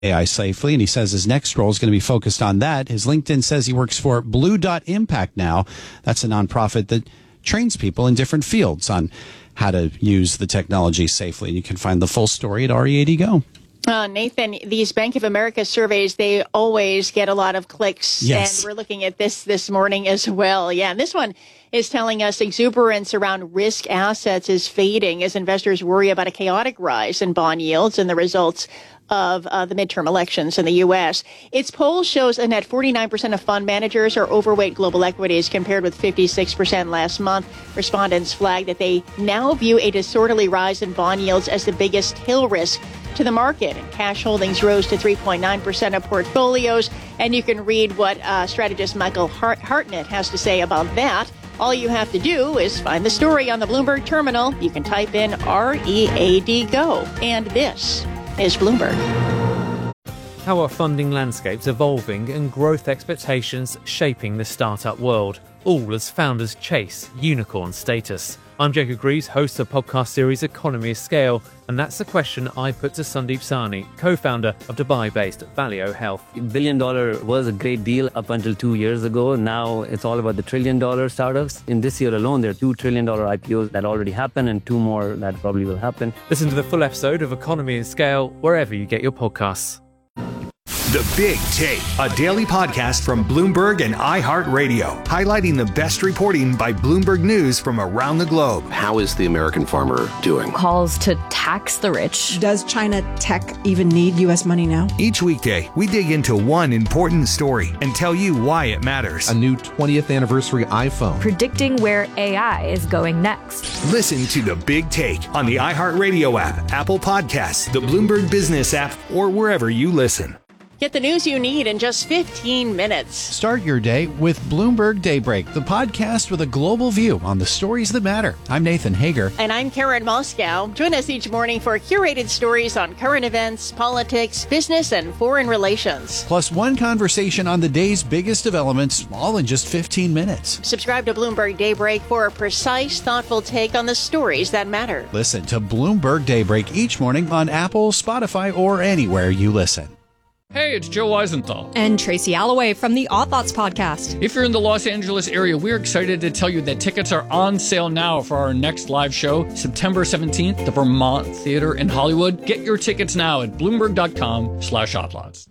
AI safely, and he says his next role is going to be focused on that. His LinkedIn says he works for Blue Dot Impact now. That's a nonprofit that trains people in different fields on how to use the technology safely. And you can find the full story at RE80 Go. Nathan, these Bank of America surveys, they always get a lot of clicks. Yes. And we're looking at this morning as well. Yeah, and this one is telling us exuberance around risk assets is fading as investors worry about a chaotic rise in bond yields and the results of the midterm elections in the U.S. Its poll shows a net 49% of fund managers are overweight global equities compared with 56% last month. Respondents flagged that they now view a disorderly rise in bond yields as the biggest tail risk to the market. And cash holdings rose to 3.9% of portfolios. And you can read what strategist Michael Hartnett has to say about that. All you have to do is find the story on the Bloomberg terminal. You can type in READ GO. And this is Bloomberg. How are funding landscapes evolving and growth expectations shaping the startup world, all as founders chase unicorn status? I'm Jacob Greaves, host of the podcast series Economy of Scale, and that's the question I put to Sandeep Sahni, co-founder of Dubai-based Valeo Health. $1 billion was a great deal up until 2 years ago. Now it's all about the $1 trillion startups. In this year alone, there are $2 trillion IPOs that already happened and 2 more that probably will happen. Listen to the full episode of Economy of Scale wherever you get your podcasts. The Big Take, a daily podcast from Bloomberg and iHeartRadio, highlighting the best reporting by Bloomberg News from around the globe. How is the American farmer doing? Calls to tax the rich. Does China tech even need U.S. money now? Each weekday, we dig into one important story and tell you why it matters. A new 20th anniversary iPhone. Predicting where AI is going next. Listen to The Big Take on the iHeartRadio app, Apple Podcasts, the Bloomberg Business app, or wherever you listen. Get the news you need in just 15 minutes. Start your day with Bloomberg Daybreak, the podcast with a global view on the stories that matter. I'm Nathan Hager. And I'm Karen Moscow. Join us each morning for curated stories on current events, politics, business, and foreign relations. Plus one conversation on the day's biggest developments, all in just 15 minutes. Subscribe to Bloomberg Daybreak for a precise, thoughtful take on the stories that matter. Listen to Bloomberg Daybreak each morning on Apple, Spotify, or anywhere you listen. Hey, it's Joe Weisenthal. And Tracy Alloway from the Odd Thoughts podcast. If you're in the Los Angeles area, we're excited to tell you that tickets are on sale now for our next live show, September 17th, the Vermont Theater in Hollywood. Get your tickets now at Bloomberg.com/oddlots.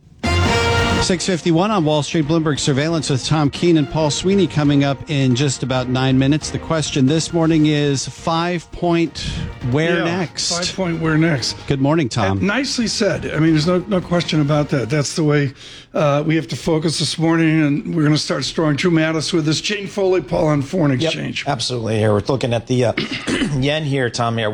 6:51 on Wall Street. Bloomberg Surveillance with Tom Keene and Paul Sweeney coming up in just about 9 minutes. The question this morning is 5-point where next? 5-point where next. Good morning, Tom. And nicely said. I mean, there's no question about that. That's the way we have to focus this morning, and we're going to start strong. Drew Mattis with us. Jane Foley, Paul, on foreign exchange. Yep, absolutely. Here we're looking at the yen here, Tom, here,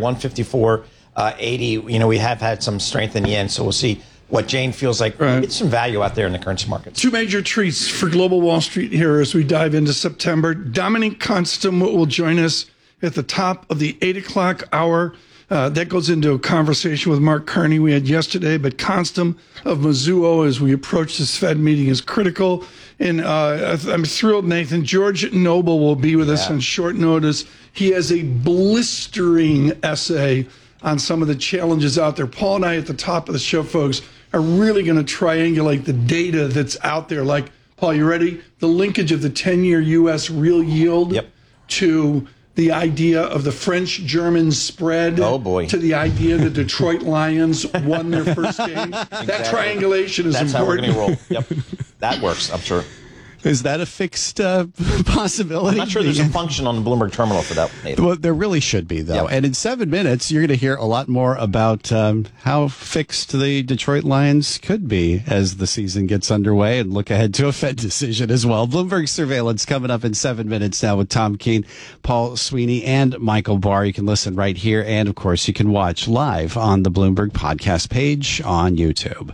154.80. You know, we have had some strength in the yen, so we'll see what Jane feels like. It's some value out there in the currency markets. 2 major treats for Global Wall Street here as we dive into September. Dominique Constam will join us at the top of the 8 o'clock hour. That goes into a conversation with Mark Carney we had yesterday, but Constam of Mizuho as we approach this Fed meeting is critical. And I'm thrilled, Nathan. George Noble will be with us on short notice. He has a blistering essay on some of the challenges out there. Paul and I at the top of the show, folks, are really going to triangulate the data that's out there. Like, Paul, you ready? The linkage of the 10-year U.S. real yield to the idea of the French-German spread. Oh, boy. To the idea that Detroit Lions won their first game. Exactly. That triangulation is That's important. How we're going to roll. Yep. That works, I'm sure. Is that a fixed possibility? I'm not sure there's a function on the Bloomberg terminal for that. Nathan. Well, there really should be, though. Yep. And in 7 minutes, you're going to hear a lot more about how fixed the Detroit Lions could be as the season gets underway, and look ahead to a Fed decision as well. Bloomberg Surveillance coming up in 7 minutes now with Tom Keene, Paul Sweeney, and Michael Barr. You can listen right here. And, of course, you can watch live on the Bloomberg podcast page on YouTube.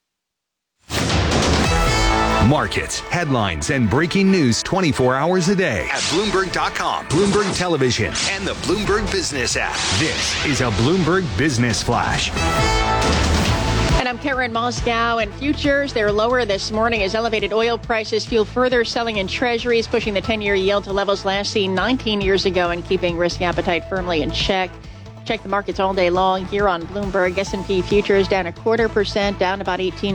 Markets, headlines, and breaking news 24 hours a day at Bloomberg.com, Bloomberg Television, and the Bloomberg Business app. This is a Bloomberg Business Flash. And I'm Karen Moscow. And futures, they're lower this morning as elevated oil prices fuel further selling in treasuries, pushing the 10-year yield to levels last seen 19 years ago and keeping risk appetite firmly in check. Check the markets all day long here on Bloomberg. S&P futures down 0.25%, down about 18